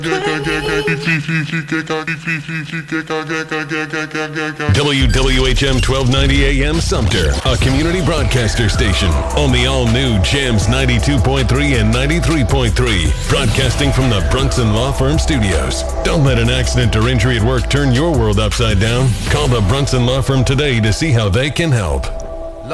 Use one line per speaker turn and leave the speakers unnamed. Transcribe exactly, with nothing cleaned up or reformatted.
W W H M twelve ninety A M Sumter, a community broadcaster station on the all-new Jams ninety-two point three and ninety-three point three, broadcasting from the Brunson Law Firm Studios. Don't let an accident or injury at work turn your world upside down. Call the Brunson Law Firm today to see how they can help.